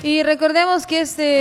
Y recordemos que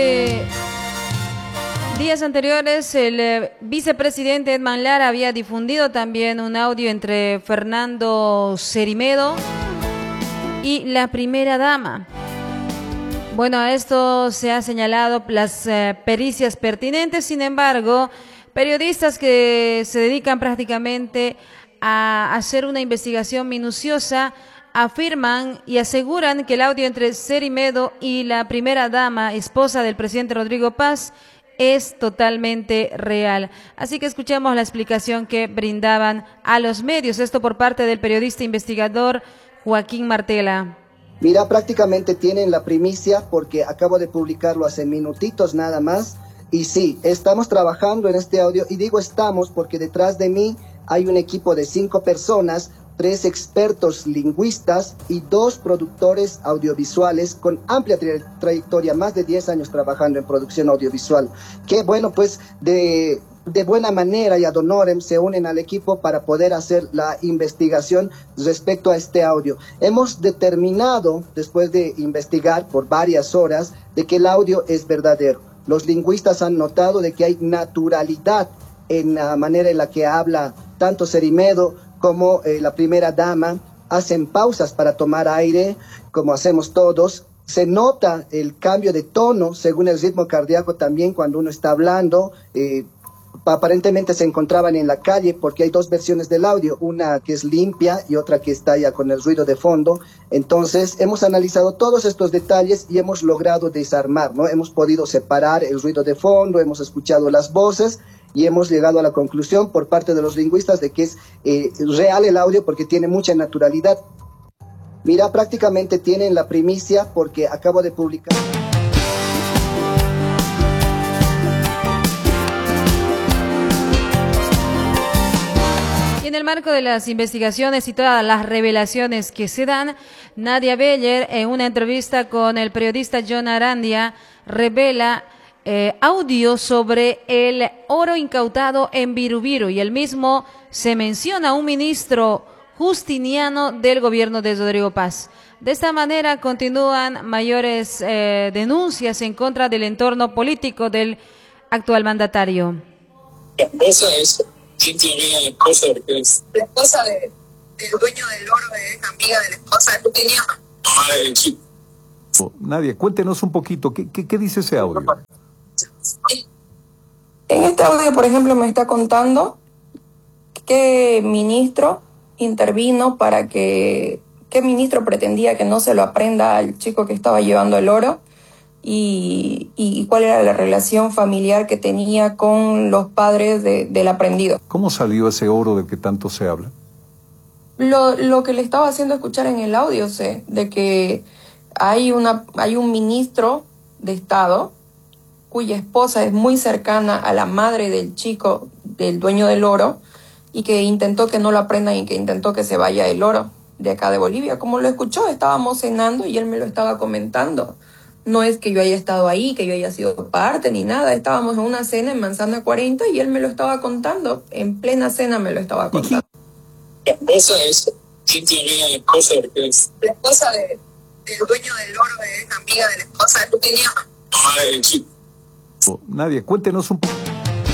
días anteriores el vicepresidente Edman Lara había difundido también un audio entre Fernando Cerimedo y la primera dama. Bueno, a esto se ha señalado las pericias pertinentes. Sin embargo, periodistas que se dedican prácticamente a hacer una investigación minuciosa afirman y aseguran que el audio entre Cerimedo y la primera dama, esposa del presidente Rodrigo Paz, es totalmente real. Así que escuchemos la explicación que brindaban a los medios, esto por parte del periodista investigador Joaquín Martela. Mira, prácticamente tienen la primicia porque acabo de publicarlo hace minutitos nada más. Y sí, estamos trabajando en este audio, y digo estamos porque detrás de mí hay un equipo de 5 personas, 3 expertos lingüistas y 2 productores audiovisuales con amplia trayectoria, más de 10 años trabajando en producción audiovisual, que bueno, pues de buena manera y ad honorem se unen al equipo para poder hacer la investigación respecto a este audio. Hemos determinado, después de investigar por varias horas, de que el audio es verdadero. Los lingüistas han notado de que hay naturalidad en la manera en la que habla tanto Cerimedo como la primera dama. Hacen pausas para tomar aire, como hacemos todos. Se nota el cambio de tono según el ritmo cardíaco también cuando uno está hablando. Aparentemente se encontraban en la calle porque hay 2 versiones del audio, una que es limpia y otra que está ya con el ruido de fondo. Entonces hemos analizado todos estos detalles y hemos logrado desarmar, ¿no? Hemos podido separar el ruido de fondo, hemos escuchado las voces y hemos llegado a la conclusión por parte de los lingüistas de que es real el audio porque tiene mucha naturalidad. Mira, prácticamente tienen la primicia porque acabo de publicar. Y en el marco de las investigaciones y todas las revelaciones que se dan, Nadia Beller, en una entrevista con el periodista John Arandia, revela audio sobre el oro incautado en Virubiru, y el mismo se menciona a un ministro justiniano del gobierno de Rodrigo Paz. De esta manera continúan mayores denuncias en contra del entorno político del actual mandatario. Esa es Cintia Vega, la esposa la esposa del dueño del oro, es amiga de la esposa de justiniano. Madre del chico. Nadia, cuéntenos un poquito, ¿qué dice ese audio? En este audio, por ejemplo, me está contando qué ministro intervino para qué ministro pretendía que no se lo aprenda al chico que estaba llevando el oro y cuál era la relación familiar que tenía con los padres del aprendido. ¿Cómo salió ese oro del que tanto se habla? Lo que le estaba haciendo escuchar en el audio, de que hay un ministro de Estado cuya esposa es muy cercana a la madre del chico, del dueño del oro, y que intentó que no lo aprendan y que intentó que se vaya el oro de acá de Bolivia. Como lo escuchó, estábamos cenando y él me lo estaba comentando. No es que yo haya estado ahí, que yo haya sido parte ni nada. Estábamos en una cena en Manzana 40 y él me lo estaba contando. En plena cena me lo estaba contando. La esposa es Cintia Vega, la esposa la esposa del dueño del oro, es amiga de la esposa de justiniano. Madre del chico. Nadia, cuéntenos un poco.